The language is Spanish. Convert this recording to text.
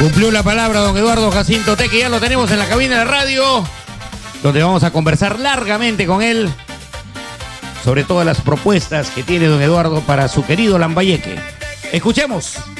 Cumplió la palabra don Eduardo Jacinto Teque, ya lo tenemos en la cabina de radio, donde vamos a conversar largamente con él sobre todas las propuestas que tiene don Eduardo para su querido Lambayeque. Escuchemos.